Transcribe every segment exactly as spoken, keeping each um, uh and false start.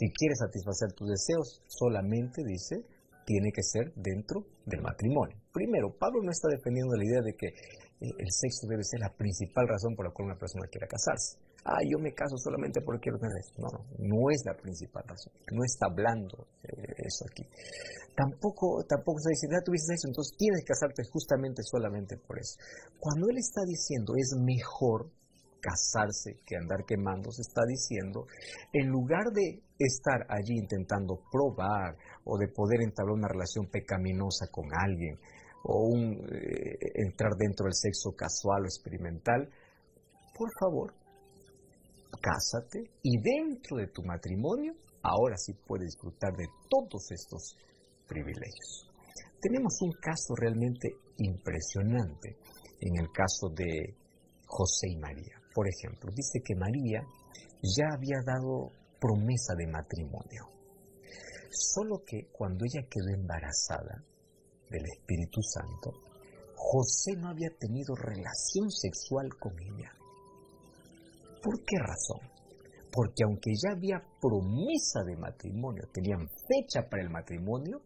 Si quieres satisfacer tus deseos, solamente, dice, tiene que ser dentro del matrimonio. Primero, Pablo no está defendiendo la idea de que eh, el sexo debe ser la principal razón por la cual una persona quiera casarse. Ah, yo me caso solamente porque quiero tener eso. No, no, no es la principal razón. No está hablando eh, eso aquí. Tampoco, tampoco está diciendo, ya tuviste sexo, entonces tienes que casarte justamente solamente por eso. Cuando él está diciendo es mejor casarse que andar quemándose, está diciendo, en lugar de estar allí intentando probar o de poder entablar una relación pecaminosa con alguien o un, eh, entrar dentro del sexo casual o experimental, por favor, cásate y dentro de tu matrimonio, ahora sí puedes disfrutar de todos estos privilegios. Tenemos un caso realmente impresionante en el caso de José y María. Por ejemplo, dice que María ya había dado promesa de matrimonio, solo que cuando ella quedó embarazada del Espíritu Santo, José no había tenido relación sexual con ella. ¿Por qué razón? Porque aunque ya había promesa de matrimonio, tenían fecha para el matrimonio,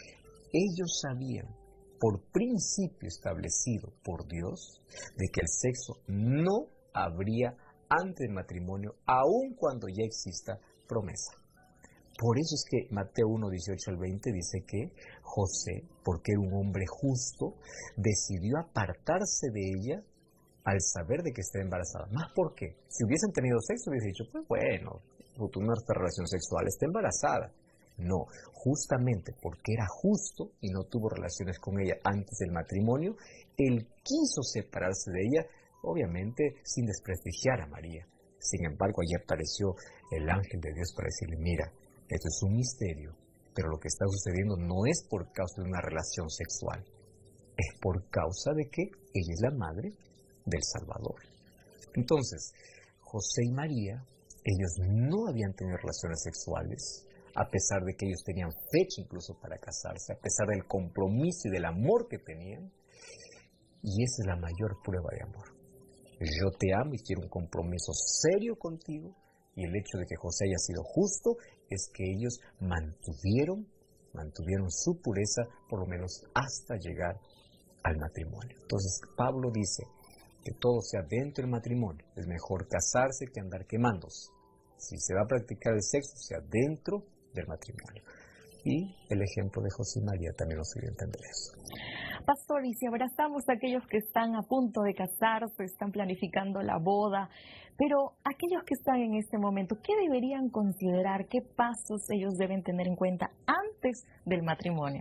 ellos sabían, por principio establecido por Dios, de que el sexo no habría antes del matrimonio, aun cuando ya exista promesa. Por eso es que Mateo uno, dieciocho al veinte dice que José, porque era un hombre justo, decidió apartarse de ella al saber de que estaba embarazada. ¿Más por qué? Si hubiesen tenido sexo, hubiese dicho, pues bueno, tú no esta relación sexual, está embarazada. No, justamente porque era justo y no tuvo relaciones con ella antes del matrimonio, él quiso separarse de ella, obviamente sin desprestigiar a María. Sin embargo, allí apareció el ángel de Dios para decirle, mira, esto es un misterio, pero lo que está sucediendo no es por causa de una relación sexual, es por causa de que ella es la madre del Salvador. Entonces, José y María, ellos no habían tenido relaciones sexuales, a pesar de que ellos tenían fecha incluso para casarse, a pesar del compromiso y del amor que tenían, y esa es la mayor prueba de amor. Yo te amo y quiero un compromiso serio contigo, y el hecho de que José haya sido justo es que ellos mantuvieron, mantuvieron su pureza, por lo menos hasta llegar al matrimonio. Entonces Pablo dice que todo sea dentro del matrimonio, es mejor casarse que andar quemándose. Si se va a practicar el sexo, sea dentro del matrimonio. Y el ejemplo de José y María también nos ayuda a entender eso. Pastor, y si abrazamos a aquellos que están a punto de casarse, están planificando la boda, pero aquellos que están en este momento, ¿qué deberían considerar? ¿Qué pasos ellos deben tener en cuenta antes del matrimonio?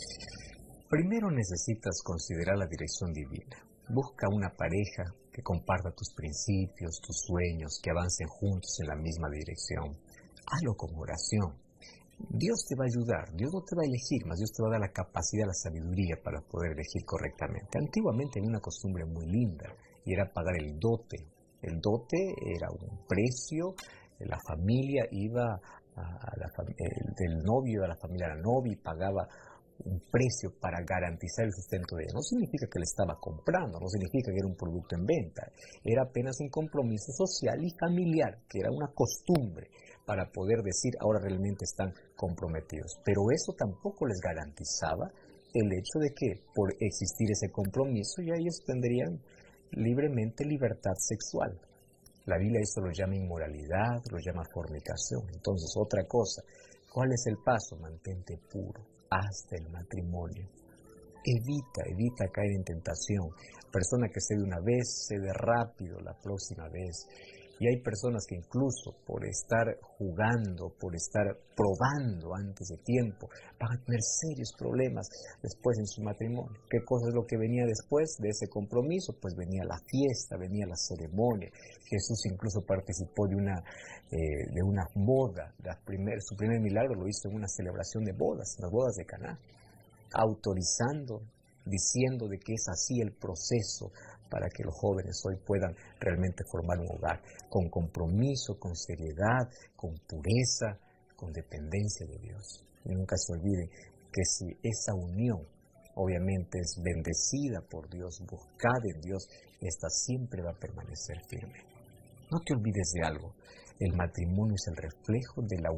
Primero necesitas considerar la dirección divina. Busca una pareja que comparta tus principios, tus sueños, que avancen juntos en la misma dirección. Hazlo con oración. Dios te va a ayudar, Dios no te va a elegir, más Dios te va a dar la capacidad, la sabiduría para poder elegir correctamente. Antiguamente había una costumbre muy linda y era pagar el dote. El dote era un precio, la familia iba a la, el, del novio a la familia de la novia y pagaba un precio para garantizar el sustento de ella. No significa que le estaba comprando, no significa que era un producto en venta, era apenas un compromiso social y familiar, que era una costumbre para poder decir ahora realmente están comprometidos. Pero eso tampoco les garantizaba el hecho de que por existir ese compromiso ya ellos tendrían libremente libertad sexual. La Biblia eso lo llama inmoralidad, lo llama fornicación. Entonces, otra cosa, ¿cuál es el paso? Mantente puro hasta el matrimonio. Evita, evita caer en tentación. Persona que cede una vez, cede rápido la próxima vez. Y hay personas que incluso por estar jugando, por estar probando antes de tiempo, van a tener serios problemas después en su matrimonio. ¿Qué cosa es lo que venía después de ese compromiso? Pues venía la fiesta, venía la ceremonia. Jesús incluso participó de una, eh, de una boda. La primer, su primer milagro lo hizo en una celebración de bodas, las bodas de Caná, autorizando, diciendo de que es así el proceso para que los jóvenes hoy puedan realmente formar un hogar con compromiso, con seriedad, con pureza, con dependencia de Dios. Y nunca se olviden que si esa unión obviamente es bendecida por Dios, buscada en Dios, esta siempre va a permanecer firme. No te olvides de algo, el matrimonio es el reflejo de la